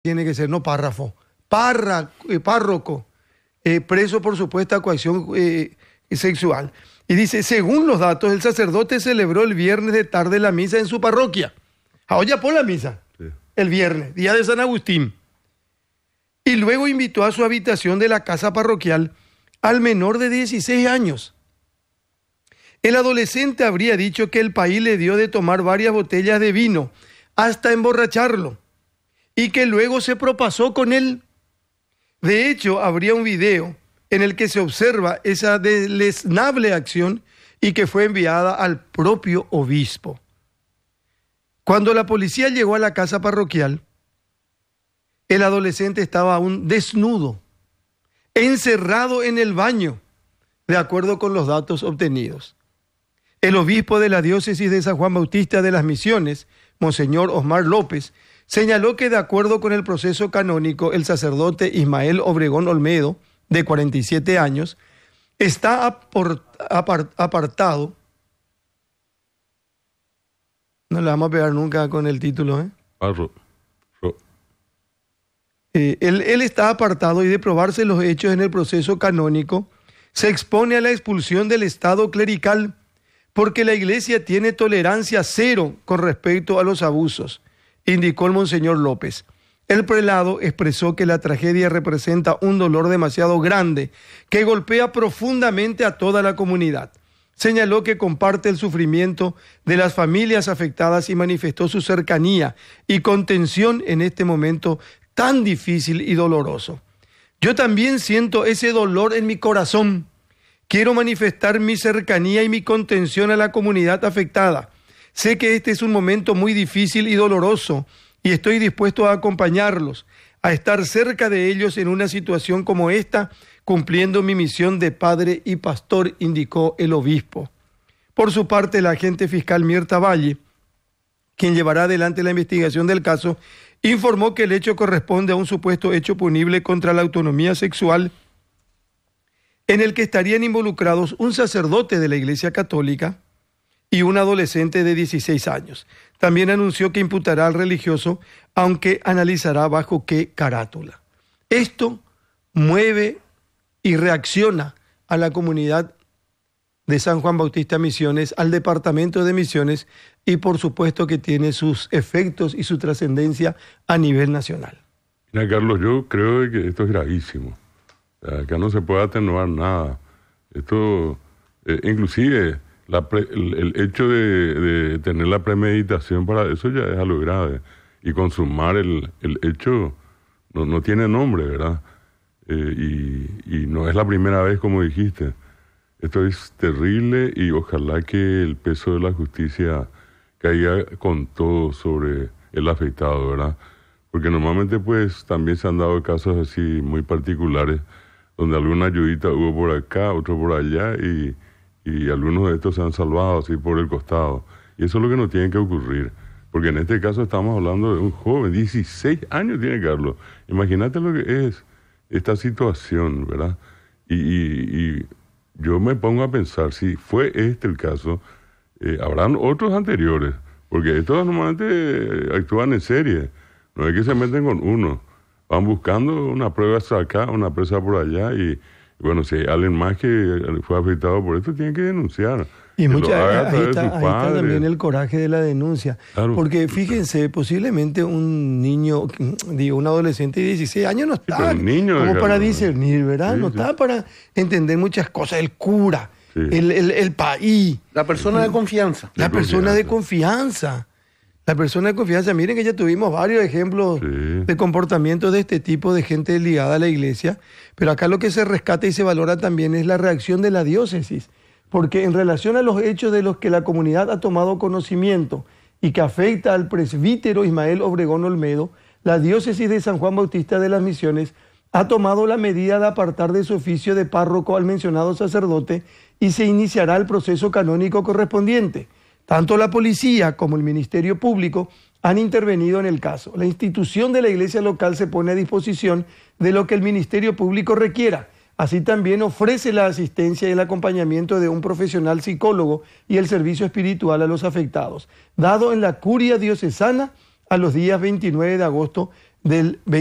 tiene que ser, no párrafo, párroco, preso por supuesta coacción sexual. Y dice, según los datos, el sacerdote celebró el viernes de tarde la misa en su parroquia. Ahora por la misa, sí. El viernes, día de San Agustín. Y luego invitó a su habitación de la casa parroquial al menor de 16 años. El adolescente habría dicho que el país le dio de tomar varias botellas de vino hasta emborracharlo y que luego se propasó con él. De hecho, habría un video en el que se observa esa deleznable acción y que fue enviada al propio obispo. Cuando la policía llegó a la casa parroquial, el adolescente estaba aún desnudo, encerrado en el baño, de acuerdo con los datos obtenidos. El obispo de la diócesis de San Juan Bautista de las Misiones, Monseñor Osmar López, señaló que de acuerdo con el proceso canónico, el sacerdote Ismael Obregón Olmedo, de 47 años, está apartado. No le vamos a pegar nunca con el título, Él está apartado y de probarse los hechos en el proceso canónico, se expone a la expulsión del Estado clerical porque la Iglesia tiene tolerancia cero con respecto a los abusos, indicó el Monseñor López. El prelado expresó que la tragedia representa un dolor demasiado grande que golpea profundamente a toda la comunidad. Señaló que comparte el sufrimiento de las familias afectadas y manifestó su cercanía y contención en este momento tan difícil y doloroso. Yo también siento ese dolor en mi corazón. Quiero manifestar mi cercanía y mi contención a la comunidad afectada. Sé que este es un momento muy difícil y doloroso y estoy dispuesto a acompañarlos, a estar cerca de ellos en una situación como esta, cumpliendo mi misión de padre y pastor, indicó el obispo. Por su parte, la agente fiscal Mirta Valle, quien llevará adelante la investigación del caso, informó que el hecho corresponde a un supuesto hecho punible contra la autonomía sexual en el que estarían involucrados un sacerdote de la Iglesia Católica y un adolescente de 16 años. También anunció que imputará al religioso, aunque analizará bajo qué carátula. Esto mueve y reacciona a la comunidad de San Juan Bautista Misiones, al departamento de Misiones y por supuesto que tiene sus efectos y su trascendencia a nivel nacional. Mira, Carlos, yo creo que esto es gravísimo. Acá no se puede atenuar nada. Esto, inclusive, el hecho de tener la premeditación para eso ya es algo grave. Y consumar el hecho no tiene nombre, ¿verdad? Y no es la primera vez, como dijiste. Esto es terrible y ojalá que el peso de la justicia caiga con todo sobre el afectado, ¿verdad? Porque normalmente pues también se han dado casos así muy particulares donde alguna ayudita hubo por acá, otro por allá y algunos de estos se han salvado así por el costado. Y eso es lo que no tiene que ocurrir. Porque en este caso estamos hablando de un joven, 16 años tiene Carlos. Imagínate lo que es esta situación, ¿verdad? Y yo me pongo a pensar, si fue este el caso, habrán otros anteriores, porque estos normalmente actúan en serie, no es que se meten con uno, van buscando una prueba acá, una presa por allá, y bueno, si hay alguien más que fue afectado por esto, tiene que denunciar. Y ahí está también el coraje de la denuncia. Claro. Porque fíjense, posiblemente un niño, un adolescente de 16 años no está como para discernir, ¿verdad? Sí, no está para entender muchas cosas. El cura, sí. el país. La persona de confianza. La persona de confianza. La persona de confianza. Miren que ya tuvimos varios ejemplos de comportamiento de este tipo de gente ligada a la iglesia. Pero acá lo que se rescata y se valora también es la reacción de la diócesis. Porque en relación a los hechos de los que la comunidad ha tomado conocimiento y que afecta al presbítero Ismael Obregón Olmedo, la diócesis de San Juan Bautista de las Misiones ha tomado la medida de apartar de su oficio de párroco al mencionado sacerdote y se iniciará el proceso canónico correspondiente. Tanto la policía como el Ministerio Público han intervenido en el caso. La institución de la iglesia local se pone a disposición de lo que el Ministerio Público requiera. Así también ofrece la asistencia y el acompañamiento de un profesional psicólogo y el servicio espiritual a los afectados, dado en la curia diocesana a los días 29 de agosto del